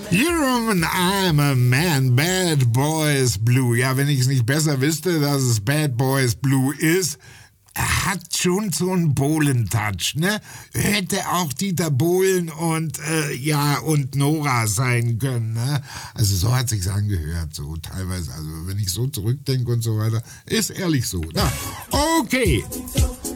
You're I'm a man, Bad Boys Blue. Ja, wenn ich es nicht besser wüsste, dass es Bad Boys Blue ist, hat schon so einen Bohlen-Touch, ne? Hätte auch Dieter Bohlen und Nora sein können, ne? Also so hat sich's angehört, so teilweise. Also wenn ich so zurückdenke und so weiter, ist ehrlich so. Na, okay.